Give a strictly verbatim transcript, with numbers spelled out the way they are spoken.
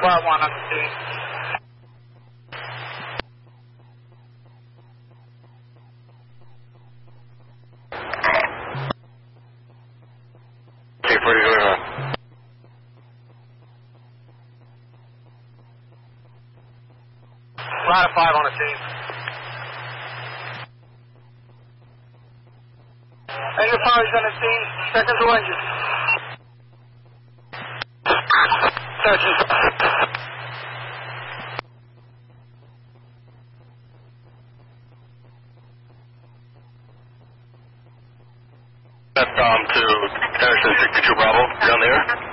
Flight one on the scene. Take forty-two. Flight five on the scene. Engine power is on the scene. Seconds to engine. Searching. That's um to Harrison sixty-two Bravo down there.